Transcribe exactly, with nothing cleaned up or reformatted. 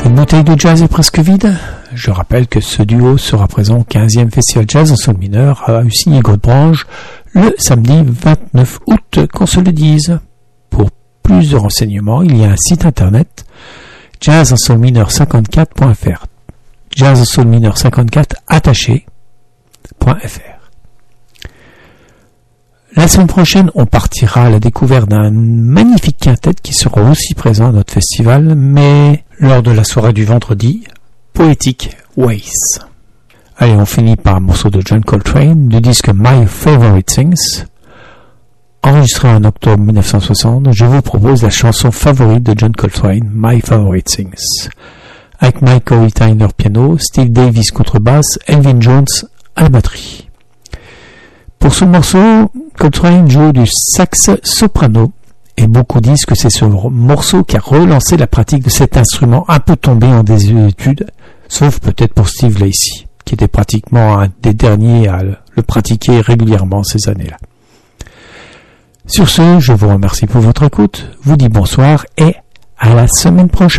bouteille de jazz est presque vide. Je rappelle que ce duo sera présent au quinzième Festival Jazz en Sol mineur à Ussigny-Godebranche le samedi vingt-neuf août, qu'on se le dise. Pour plus de renseignements, il y a un site internet jazz en sol mineur cinquante-quatre point f r jazz en sol mineur cinquante-quatre attaché point f r. La semaine prochaine, on partira à la découverte d'un magnifique quintet qui sera aussi présent à notre festival, mais lors de la soirée du vendredi, Poetic Ways. Allez, on finit par un morceau de John Coltrane, du disque My Favorite Things. Enregistré en octobre dix-neuf cent soixante, je vous propose la chanson favorite de John Coltrane, My Favorite Things. Avec Mike Tyner piano, Steve Davis contrebasse, Elvin Jones à la batterie. Pour ce morceau, Coltrane joue du sax soprano et beaucoup disent que c'est ce morceau qui a relancé la pratique de cet instrument un peu tombé en désuétude, sauf peut-être pour Steve Lacy, qui était pratiquement un des derniers à le pratiquer régulièrement ces années-là. Sur ce, je vous remercie pour votre écoute, vous dis bonsoir et à la semaine prochaine.